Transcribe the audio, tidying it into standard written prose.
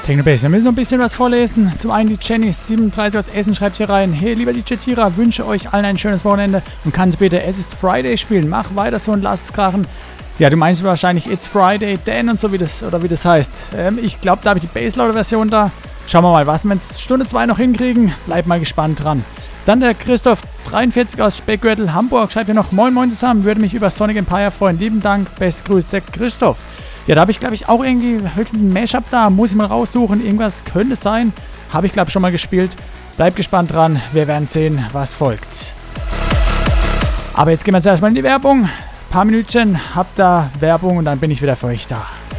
Technobase, wir müssen noch ein bisschen was vorlesen. Zum einen die Jenny37 aus Essen schreibt hier rein: Hey, lieber DJ Tira, wünsche euch allen ein schönes Wochenende und kannst bitte Es ist Friday spielen. Mach weiter so und lass es krachen. Ja, du meinst wahrscheinlich It's Friday Dan und so, wie das heißt. Ich glaube, da habe ich die Baselauter-Version da. Schauen wir mal, was wir in Stunde 2 noch hinkriegen. Bleib mal gespannt dran. Dann der Christoph43 aus Speckgürtel Hamburg schreibt hier noch: Moin Moin zusammen, würde mich über Sonic Empire freuen. Lieben Dank, best Grüß, der Christoph. Ja, da habe ich glaube ich auch irgendwie höchstens ein Mashup da, muss ich mal raussuchen. Irgendwas könnte es sein. Habe ich glaube ich schon mal gespielt. Bleibt gespannt dran, wir werden sehen, was folgt. Aber jetzt gehen wir zuerst mal in die Werbung. Ein paar Minütchen, habt da Werbung und dann bin ich wieder für euch da.